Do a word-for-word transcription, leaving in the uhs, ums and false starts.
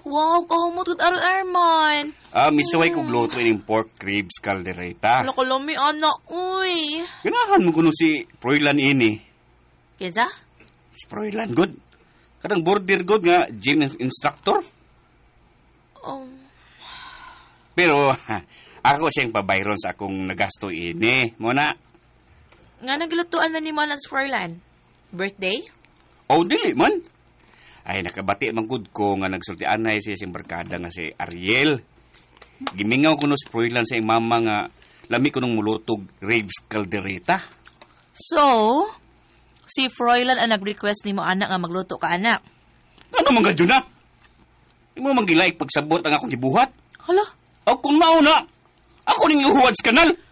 Wow, kahumot kud aron Arman. Ah, misuway kog luto ining pork ribs caldereta. Wala ko lami, anak, uy. Ganahan mo kuno si Froilan ini. Kinsa? Si Froilan, good. Kadang border good nga gym instructor. Um, Pero ako siyang pabayron sa akong nagasto ini. Muna, nga naglutuan na ni Manas Froilan. Birthday? oh dili man. Ay, nakabati man good ko nga nagsultianay siya siyang barkada nga si Ariel. Gimingaw ko no si Froilan sa iyang mama nga lami ko nung mulutog ribs caldereta. So, si Froilan ang nag-request ni mo anak nga magluto ka anak. Ano man gadyo na? Di mo manggilay pagsabot ang akong gibuhat. Hala? O kung mauna, ako ning ihuwad sa kanal.